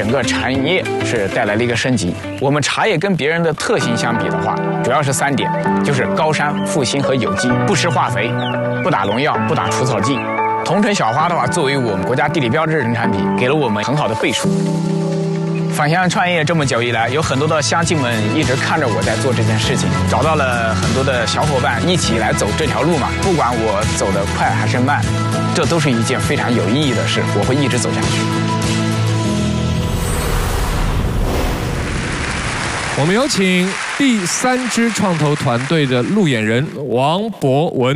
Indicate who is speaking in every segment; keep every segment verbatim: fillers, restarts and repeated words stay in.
Speaker 1: 整个产业是带来了一个升级。我们茶叶跟别人的特性相比的话，主要是三点，就是高山、复兴和有机，不施化肥，不打农药，不打除草剂。同城小花的话，作为我们国家地理标志人产品，给了我们很好的背书。返乡创业这么久以来，有很多的乡亲们一直看着我在做这件事情，找到了很多的小伙伴一起来走这条路嘛。不管我走得快还是慢，这都是一件非常有意义的事，我会一直走下去。
Speaker 2: 我们有请第三支创投团队的路演人王博文。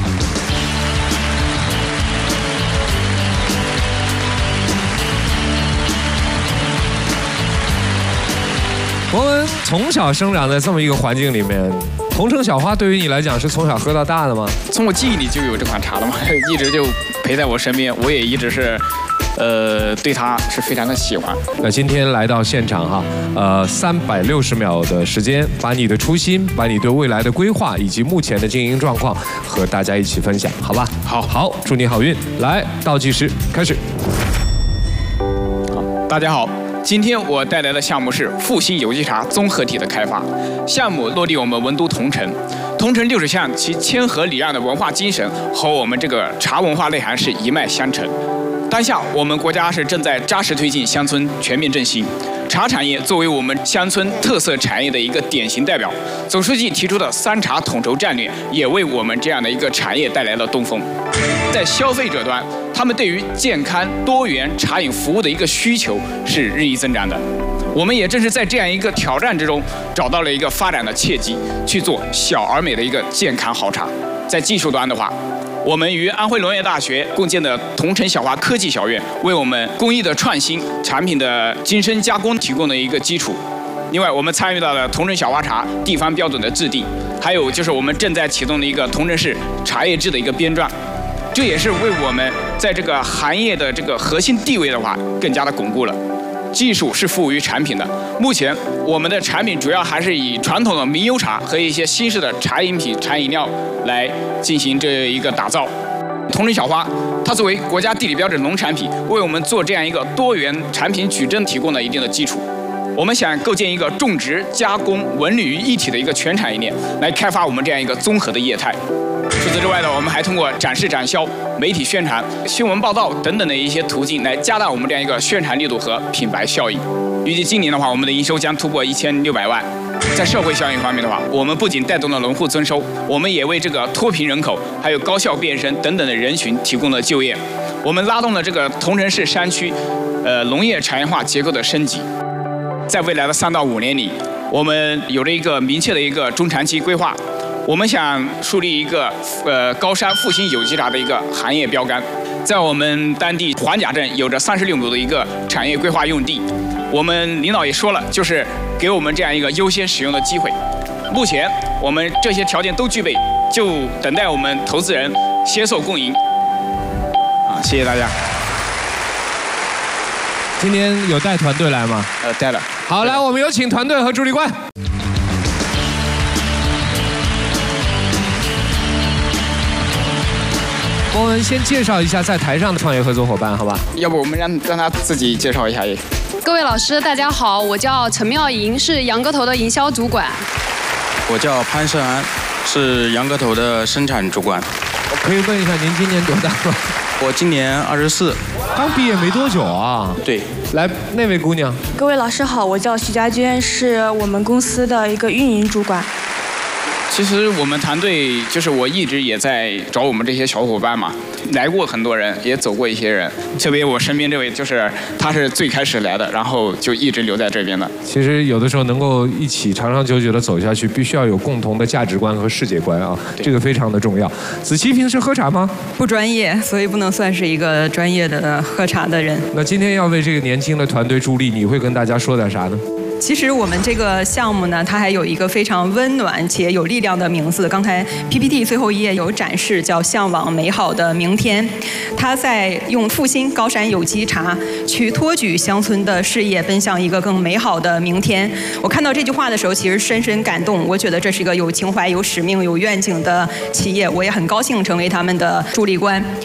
Speaker 2: 博文从小生长在这么一个环境里面，同城小花对于你来讲是从小喝到大的吗？
Speaker 1: 从我记忆里就有这款茶了嘛，一直就陪在我身边，我也一直是，呃，对它是非常的喜欢。
Speaker 2: 那今天来到现场哈，呃，三百六十秒的时间，把你的初心，把你对未来的规划以及目前的经营状况和大家一起分享，好吧？
Speaker 1: 好，
Speaker 2: 好，祝你好运。来，倒计时开始。
Speaker 1: 好，大家好。今天我带来的项目是复兴有机茶综合体的开发，项目落地我们文都同城。同城六十巷其谦和礼让的文化精神和我们这个茶文化内涵是一脉相承。当下我们国家是正在扎实推进乡村全面振兴，茶产业作为我们乡村特色产业的一个典型代表，总书记提出的三茶统筹战略也为我们这样的一个产业带来了东风。在消费者端，他们对于健康多元茶饮服务的一个需求是日益增长的。我们也正是在这样一个挑战之中，找到了一个发展的契机，去做小而美的一个健康好茶。在技术端的话，我们与安徽农业大学共建的同城小花科技小院，为我们工艺的创新、产品的精深加工提供了一个基础。另外，我们参与到了同城小花茶地方标准的制定，还有就是我们正在启动的一个同城市茶叶制的一个编撰。这也是为我们在这个行业的这个核心地位的话，更加的巩固了。技术是服务于产品的。目前我们的产品主要还是以传统的名优茶和一些新式的茶饮品、茶饮料来进行这一个打造。同城小花，它作为国家地理标志农产品，为我们做这样一个多元产品矩阵提供了一定的基础。我们想构建一个种植、加工、文旅于一体的一个全产业链，来开发我们这样一个综合的业态。除此之外呢，我们还通过展示展销、媒体宣传、新闻报道等等的一些途径，来加大我们这样一个宣传力度和品牌效应。预计今年的话，我们的营收将突破一千六百万。在社会效应方面的话，我们不仅带动了农户增收，我们也为这个脱贫人口、还有高校变声等等的人群提供了就业。我们拉动了这个同城市山区，呃，农业产业化结构的升级。在未来的三到五年里，我们有了一个明确的一个中长期规划。我们想树立一个呃高山复兴有机茶的一个行业标杆，在我们当地黄甲镇有着三十六亩的一个产业规划用地，我们领导也说了，就是给我们这样一个优先使用的机会。目前我们这些条件都具备，就等待我们投资人携手共赢。啊，谢谢大家。
Speaker 2: 今天有带团队来吗？
Speaker 1: 呃，带了。
Speaker 2: 好，来，我们有请团队和主理官。博文先介绍一下在台上的创业合作伙伴，好吧？
Speaker 1: 要不我们让让他自己介绍一下也。
Speaker 3: 各位老师，大家好，我叫陈妙莹，是杨哥头的营销主管。
Speaker 4: 我叫潘胜安，是杨哥头的生产主管。
Speaker 2: 我可以问一下您今年多大吗？
Speaker 4: 我今年二十四，
Speaker 2: 刚毕业没多久啊。
Speaker 4: 对，
Speaker 2: 来，那位姑娘。
Speaker 5: 各位老师好，我叫徐佳娟，是我们公司的一个运营主管。
Speaker 1: 其实我们团队就是我一直也在找我们这些小伙伴嘛，来过很多人，也走过一些人，特别我身边这位就是他是最开始来的，然后就一直留在这边的。
Speaker 2: 其实有的时候能够一起长长久久的走下去，必须要有共同的价值观和世界观啊，这个非常的重要。子琪平时喝茶吗？
Speaker 6: 不专业，所以不能算是一个专业的喝茶的人。
Speaker 2: 那今天要为这个年轻的团队助力，你会跟大家说点啥呢？
Speaker 6: 其实我们这个项目呢，它还有一个非常温暖且有力量的名字。刚才 P P T 最后一页有展示，叫“向往美好的明天”。它在用复兴高山有机茶去托举乡村的事业，奔向一个更美好的明天。我看到这句话的时候，其实深深感动。我觉得这是一个有情怀、有使命、有愿景的企业，我也很高兴成为他们的助力官。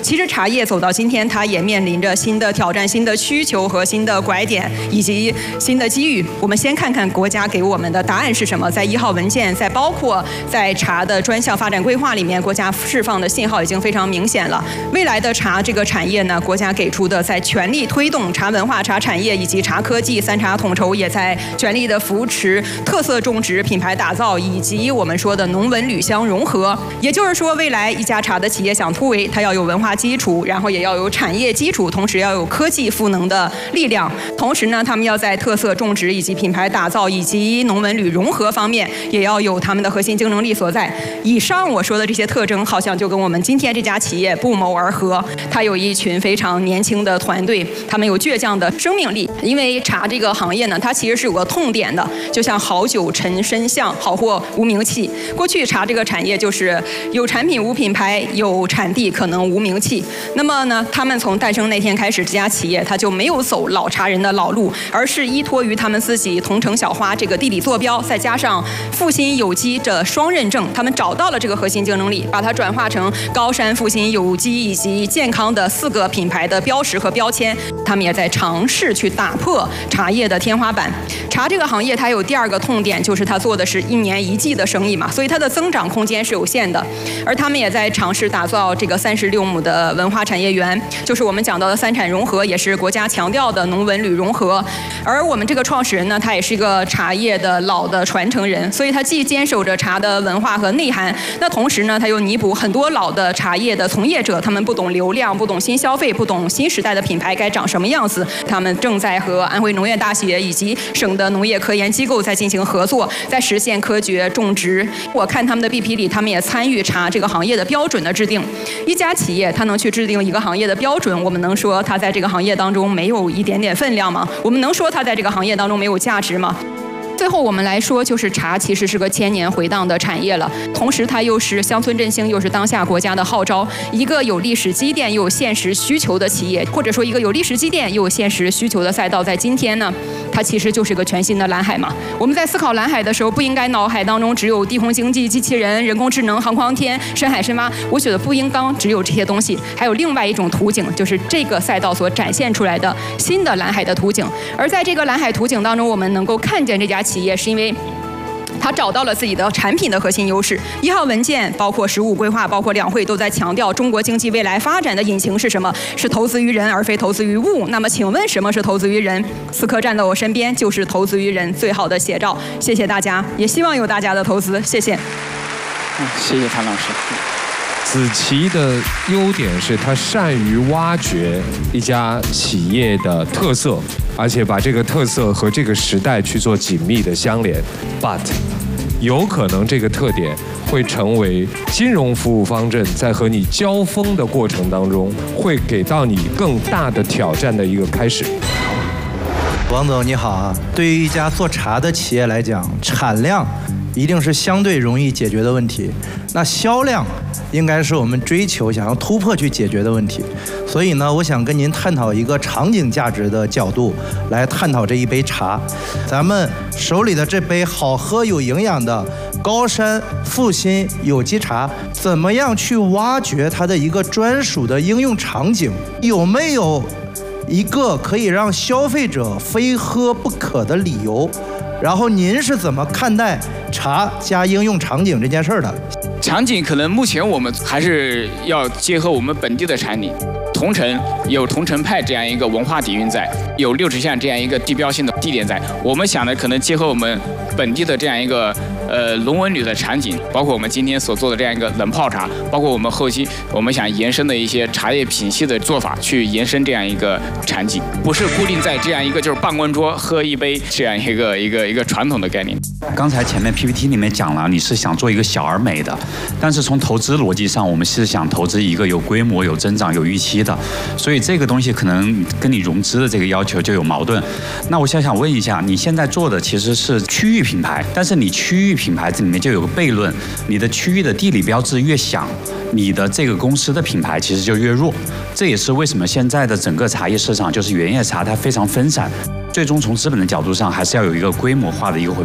Speaker 6: 其实茶叶走到今天，它也面临着新的挑战、新的需求和新的拐点，以及新的机遇。我们先看看国家给我们的答案是什么。在一号文件，在包括在茶的专项发展规划里面，国家释放的信号已经非常明显了。未来的茶这个产业呢，国家给出的在全力推动茶文化、茶产业以及茶科技三茶统筹，也在全力的扶持特色种植、品牌打造以及我们说的农文旅乡融合。也就是说，未来一家茶的企业想突围，它要有文化基础，然后也要有产业基础，同时要有科技赋能的力量。同时呢，他们要在特色种植以及品牌打造以及农文旅融合方面，也要有他们的核心竞争力所在。以上我说的这些特征，好像就跟我们今天这家企业不谋而合。它有一群非常年轻的团队，他们有倔强的生命力。因为茶这个行业呢，它其实是有个痛点的，就像好酒沉身相，好货无名气。过去茶这个产业就是有产品无品牌，有产地可能无名气。那么呢，他们从诞生那天开始，这家企业它就没有走老茶人的老路，而是依托于他们自己同城小花这个地理坐标，再加上复兴有机这双认证，他们找到了这个核心竞争力，把它转化成高山复兴有机以及健康的四个品牌的标识和标签。他们也在尝试去打破茶叶的天花板。茶这个行业它有第二个痛点，就是它做的是一年一季的生意嘛，所以它的增长空间是有限的。而他们也在尝试打造这个三十六亩的文化产业园，就是我们讲到的三产融合，也是国家强调的农文旅融合。而我们这个创始人呢，他也是一个茶叶的老的传承人，所以他既坚守着茶的文化和内涵，那同时呢，他又弥补很多老的茶叶的从业者，他们不懂流量，不懂新消费，不懂新时代的品牌该长什么样子。他们正在和安徽农业大学以及省的农业科研机构在进行合作，在实现科学种植。我看他们的 B P 里，他们也参与茶这个行业的标准的制定。一家企业它能去制定一个行业的标准，我们能说它在这个行业当中没有一点点分量吗？我们能说它在这个行业当中没有价值吗？最后我们来说，就是茶其实是个千年回荡的产业了，同时它又是乡村振兴，又是当下国家的号召。一个有历史积淀又有现实需求的企业，或者说一个有历史积淀又有现实需求的赛道，在今天呢，它其实就是个全新的蓝海嘛。我们在思考蓝海的时候，不应该脑海当中只有地红经济、机器人、人工智能、航空航天、深海深挖。我觉得不应当只有这些东西，还有另外一种图景，就是这个赛道所展现出来的新的蓝海的图景。而在这个蓝海图景当中，我们能够看见这家企业，是因为他找到了自己的产品的核心优势。一号文件包括十五规划，包括两会都在强调中国经济未来发展的引擎是什么？是投资于人，而非投资于物。那么请问什么是投资于人？此刻站在我身边就是投资于人最好的写照。谢谢大家，也希望有大家的投资。谢谢。
Speaker 1: 嗯，谢谢谭老师。
Speaker 2: 子琪的优点是他善于挖掘一家企业的特色，而且把这个特色和这个时代去做紧密的相连。But 有可能这个特点会成为金融服务方阵在和你交锋的过程当中，会给到你更大的挑战的一个开始。
Speaker 7: 王总你好啊，对于一家做茶的企业来讲，产量一定是相对容易解决的问题，那销量应该是我们追求想要突破去解决的问题。所以呢，我想跟您探讨一个场景价值的角度来探讨这一杯茶。咱们手里的这杯好喝有营养的高山复兴有机茶，怎么样去挖掘它的一个专属的应用场景？有没有一个可以让消费者非喝不可的理由？然后您是怎么看待茶加应用场景这件事儿的？
Speaker 1: 场景可能目前我们还是要结合我们本地的产品。桐城有桐城派这样一个文化底蕴在，有六尺巷这样一个地标性的地点在。我们想的可能结合我们本地的这样一个呃龙纹旅的场景，包括我们今天所做的这样一个冷泡茶，包括我们后期我们想延伸的一些茶叶品系的做法，去延伸这样一个场景，不是固定在这样一个就是办公桌喝一杯这样一个一个一个传统的概念。
Speaker 8: 刚才前面 P P T 里面讲了，你是想做一个小而美的，但是从投资逻辑上，我们是想投资一个有规模、有增长、有预期的，所以这个东西可能跟你融资的这个要求就有矛盾。那我想想问一下，你现在做的其实是区域品牌，但是你区域品牌这里面就有个悖论，你的区域的地理标志越响，你的这个公司的品牌其实就越弱。这也是为什么现在的整个茶叶市场就是原叶茶它非常分散。最终从资本的角度上，还是要有一个规模化的一个回报变现。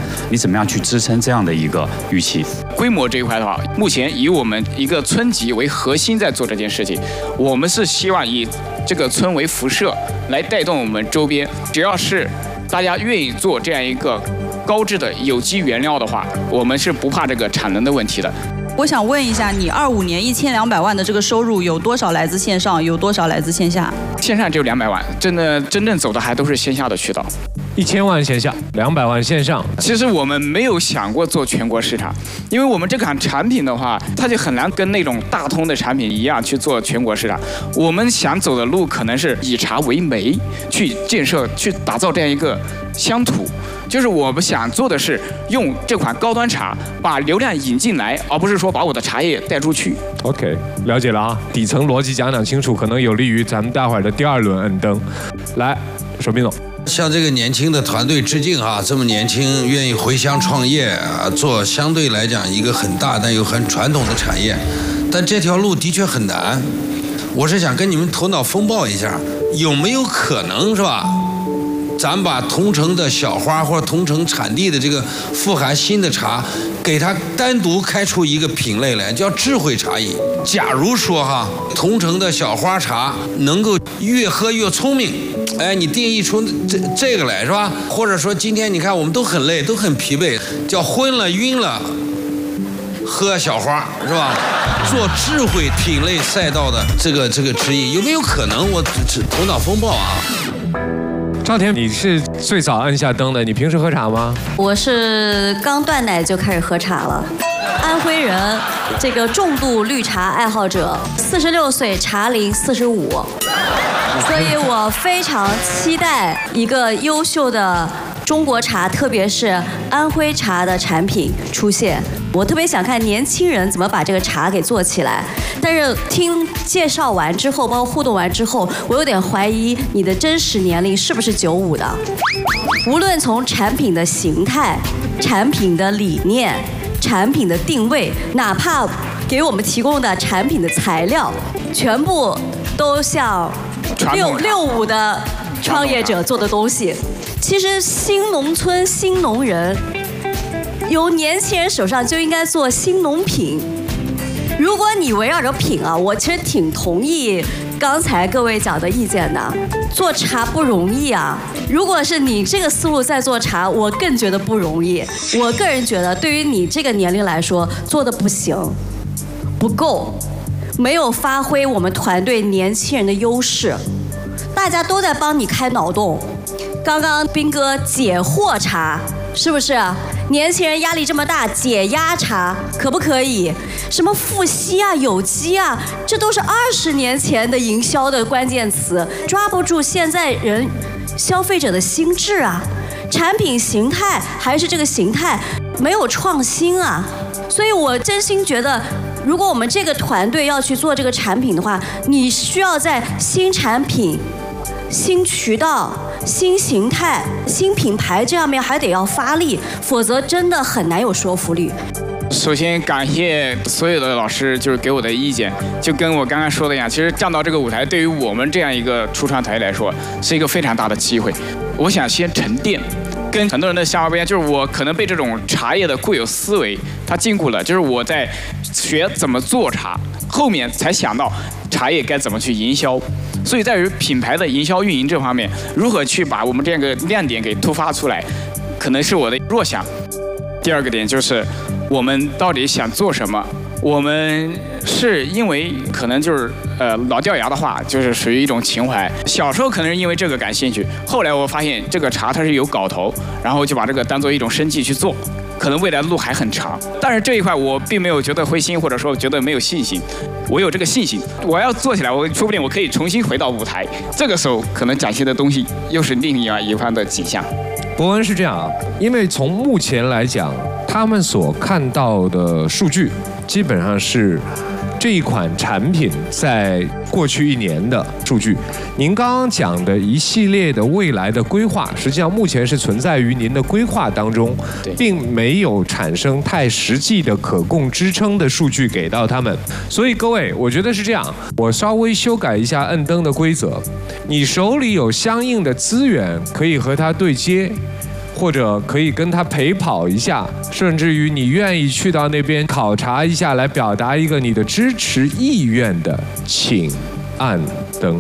Speaker 8: 你怎么样去支撑这样的一个预期？
Speaker 1: 规模这一块的话，目前以我们一个村级为核心在做这件事情，我们是希望以这个村为辐射来带动我们周边，只要是大家愿意做这样一个高质的有机原料的话，我们是不怕这个产能的问题的。
Speaker 9: 我想问一下，你二五年一千两百万的这个收入有多少来自线上，有多少来自线下？
Speaker 1: 线上只有两百万，真的真正走的还都是线下的渠道。
Speaker 2: 一千万线下，两百万线上。
Speaker 1: 其实我们没有想过做全国市场，因为我们这款产品的话，它就很难跟那种大通的产品一样去做全国市场。我们想走的路可能是以茶为媒，去建设、去打造这样一个乡土。就是我们想做的是用这款高端茶把流量引进来，而不是说把我的茶叶带出去。
Speaker 2: OK， 了解了啊，底层逻辑讲讲清楚，可能有利于咱们待会儿的第二轮摁灯。来，手斌总。
Speaker 10: 向这个年轻的团队致敬哈，这么年轻，愿意回乡创业啊，做相对来讲一个很大但又很传统的产业，但这条路的确很难。我是想跟你们头脑风暴一下，有没有可能是吧？咱把同城的小花或者同城产地的这个富含新的茶，给它单独开出一个品类来，叫智慧茶饮。假如说哈，同城的小花茶能够越喝越聪明，哎，你定义出这这个来是吧？或者说今天你看我们都很累，都很疲惫，叫昏了晕了，喝小花是吧？做智慧品类赛道的这个这个指引，有没有可能？我只头脑风暴啊！
Speaker 2: 赵天，你是最早按下灯的，你平时喝茶吗？
Speaker 11: 我是刚断奶就开始喝茶了，安徽人，这个重度绿茶爱好者，四十六岁，茶龄四十五，所以我非常期待一个优秀的中国茶，特别是安徽茶的产品出现。我特别想看年轻人怎么把这个茶给做起来。但是听介绍完之后，包括互动完之后，我有点怀疑你的真实年龄是不是九五的。无论从产品的形态、产品的理念、产品的定位，哪怕给我们提供的产品的材料，全部都像六六五的创业者做的东西。其实新农村新农人，由年轻人手上就应该做新农品。如果你围绕着品啊，我其实挺同意刚才各位讲的意见的。做茶不容易啊，如果是你这个思路在做茶，我更觉得不容易。我个人觉得，对于你这个年龄来说，做的不行，不够，没有发挥我们团队年轻人的优势。大家都在帮你开脑洞。刚刚斌哥解惑茶，是不是？年轻人压力这么大，解压茶可不可以？什么富硒啊、有机啊，这都是二十年前的营销的关键词，抓不住现在人消费者的心智啊。产品形态还是这个形态，没有创新啊。所以我真心觉得，如果我们这个团队要去做这个产品的话，你需要在新产品、新渠道、新形态、新品牌这样面还得要发力，否则真的很难有说服力。
Speaker 1: 首先感谢所有的老师，就是给我的意见，就跟我刚刚说的一样，其实站到这个舞台，对于我们这样一个初创团队来说，是一个非常大的机会。我想先沉淀，跟很多人的想法不一样，就是我可能被这种茶叶的固有思维它禁锢了，就是我在学怎么做茶，后面才想到茶叶该怎么去营销。所以在于品牌的营销运营这方面，如何去把我们这样一个亮点给突发出来，可能是我的弱项。第二个点就是我们到底想做什么？我们是因为可能就是呃老掉牙的话，就是属于一种情怀。小时候可能是因为这个感兴趣，后来我发现这个茶它是有搞头，然后就把这个当做一种生计去做。可能未来的路还很长，但是这一块我并没有觉得灰心，或者说觉得没有信心。我有这个信心，我要做起来，我说不定我可以重新回到舞台。这个时候可能展现的东西又是另外一番的景象。
Speaker 2: 博文是这样啊，因为从目前来讲，他们所看到的数据基本上是这一款产品在过去一年的数据。您刚刚讲的一系列的未来的规划，实际上目前是存在于您的规划当中，并没有产生太实际的可供支撑的数据给到他们。所以各位，我觉得是这样，我稍微修改一下摁灯的规则。你手里有相应的资源可以和它对接， 或者可以跟他陪跑一下，甚至于你愿意去到那边考察一下，来表达一个你的支持意愿的，请按灯。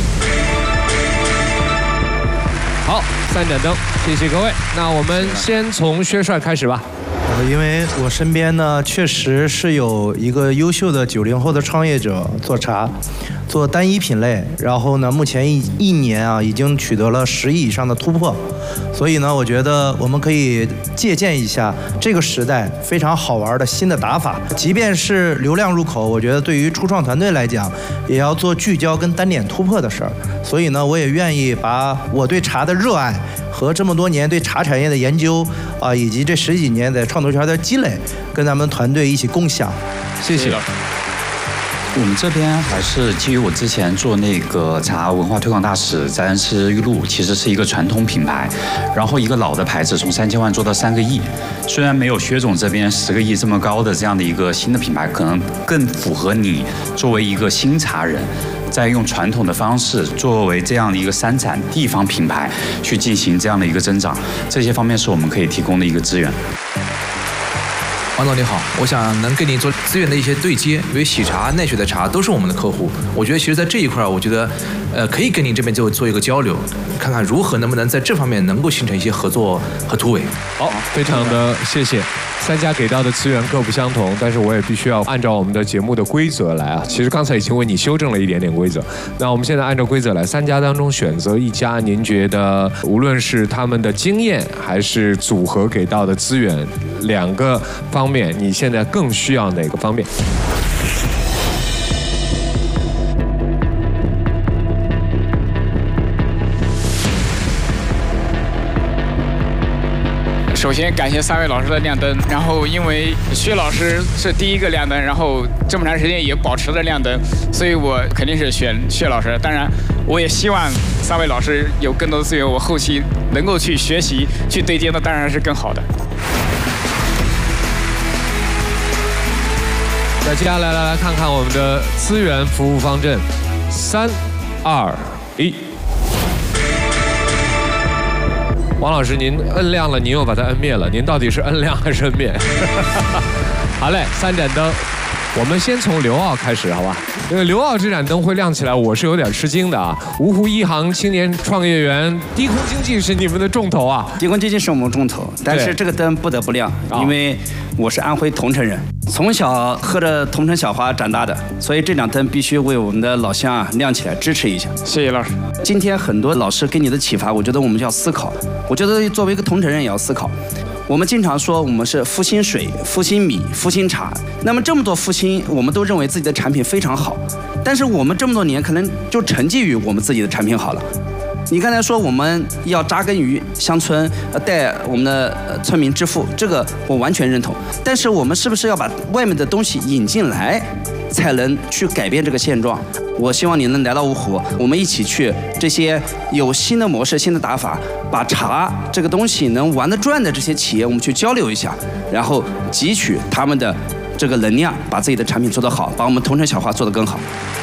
Speaker 2: 好，三盏灯，谢谢各位。那我们先从薛帅开始吧。
Speaker 7: 呃，因为我身边呢，确实是有一个优秀的九零后的创业者做茶，做单一品类，然后呢，目前一一年啊，已经取得了十亿以上的突破。所以呢，我觉得我们可以借鉴一下这个时代非常好玩的新的打法。即便是流量入口，我觉得对于初创团队来讲，也要做聚焦跟单点突破的事儿。所以呢，我也愿意把我对茶的热爱和这么多年对茶产业的研究啊，以及这十几年在创投圈的积累，跟咱们团队一起共享。
Speaker 2: 谢谢。
Speaker 8: 我们这边还是基于我之前做那个茶文化推广大使在恩施玉露，其实是一个传统品牌，然后一个老的牌子从三千万做到三个亿，虽然没有薛总这边十个亿这么高的这样的一个新的品牌，可能更符合你作为一个新茶人，在用传统的方式作为这样的一个山产地方品牌去进行这样的一个增长，这些方面是我们可以提供的一个资源。
Speaker 12: 王总你好，我想能跟你做资源的一些对接，因为喜茶、奈雪的茶都是我们的客户。我觉得其实在这一块，我觉得，呃，可以跟您这边就做一个交流，看看如何能不能在这方面能够形成一些合作和突围。
Speaker 2: 好，非常的谢谢。三家给到的资源各不相同，但是我也必须要按照我们的节目的规则来啊。其实刚才已经为你修正了一点点规则，那我们现在按照规则来，三家当中选择一家，您觉得无论是他们的经验还是组合给到的资源，两个方面，你现在更需要哪个方面？
Speaker 1: 首先感谢三位老师的亮灯，然后因为薛老师是第一个亮灯，然后这么长时间也保持着亮灯，所以我肯定是选薛老师。当然，我也希望三位老师有更多的资源，我后期能够去学习、去对接的，当然是更好的。
Speaker 2: 那接下来来来看看我们的资源服务方阵，三、二、一。王老师，您摁亮了，您又把它摁灭了，您到底是摁亮还是摁灭？好嘞，三盏灯，我们先从刘傲开始，好吧？因为刘傲这盏灯会亮起来，我是有点吃惊的啊。芜湖一航青年创业园，低空经济是你们的重头啊。
Speaker 13: 低空经济是我们重头，但是这个灯不得不亮，因为我是安徽桐城人，从小喝着桐城小花长大的，所以这盏灯必须为我们的老乡啊亮起来，支持一下。
Speaker 1: 谢谢老师。
Speaker 13: 今天很多老师给你的启发，我觉得我们要思考。我觉得作为一个桐城人也要思考。我们经常说我们是复兴水、复兴米、复兴茶，那么这么多复兴，我们都认为自己的产品非常好，但是我们这么多年可能就沉寂于我们自己的产品好了。你刚才说我们要扎根于乡村，带我们的村民致富，这个我完全认同。但是我们是不是要把外面的东西引进来，才能去改变这个现状？我希望你能来到芜湖，我们一起去这些有新的模式、新的打法，把茶这个东西能玩得转的这些企业，我们去交流一下，然后汲取他们的这个能量，把自己的产品做得好，把我们桐城小花做得更好。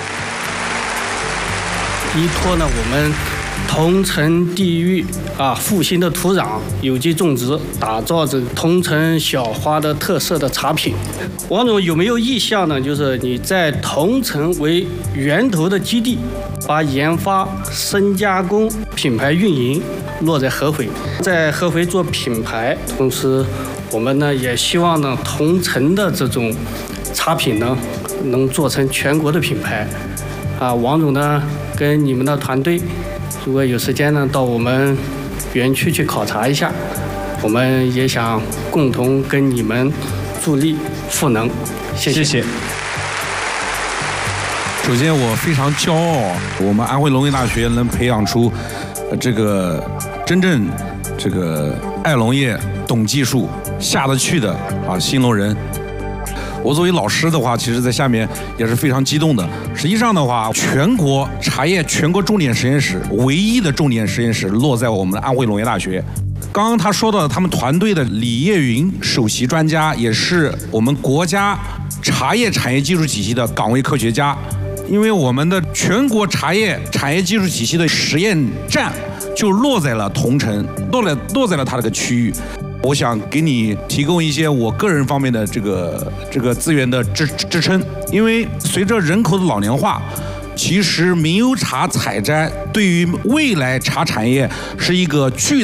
Speaker 14: 依托呢我们桐城地域啊复兴的土壤，有机种植，打造这个桐城小花的特色的茶品。王总有没有意向呢？就是你在桐城为源头的基地，把研发、深加工、品牌运营落在合肥，在合肥做品牌，同时我们呢也希望呢桐城的这种茶品呢能做成全国的品牌。啊，王总呢跟你们的团队，如果有时间呢，到我们园区去考察一下，我们也想共同跟你们助力赋能。谢谢。谢谢。
Speaker 15: 首先，我非常骄傲，我们安徽农业大学能培养出这个真正这个爱农业、懂技术、下得去的啊新农人。我作为老师的话，其实在下面也是非常激动的。实际上的话，全国茶叶全国重点实验室唯一的重点实验室落在我们的安徽农业大学。刚刚他说到他们团队的李业云首席专家，也是我们国家茶叶产业技术体系的岗位科学家。因为我们的全国茶叶产业技术体系的实验站就落在了桐城，落在落在了它这个区域。我想给你提供一些我个人方面的这个这个资源的支支撑，因为随着人口的老龄化，其实民优茶采摘对于未来茶产业是一个巨